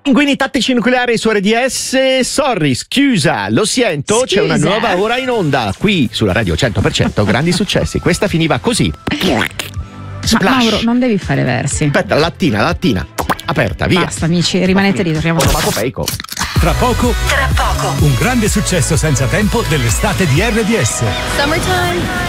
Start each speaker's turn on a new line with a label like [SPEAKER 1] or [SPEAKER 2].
[SPEAKER 1] Pinguini tattici nucleari su RDS. Sorry, scusa, lo sento, c'è una nuova ora in onda qui sulla Radio 100%, grandi successi. Questa finiva così.
[SPEAKER 2] Ma Mauro, non devi fare versi.
[SPEAKER 1] Aspetta, lattina, aperta, via.
[SPEAKER 2] Basta amici, rimanete lì, torniamo dopo.
[SPEAKER 3] Tra poco, un grande successo senza tempo dell'estate di RDS.
[SPEAKER 4] Summertime.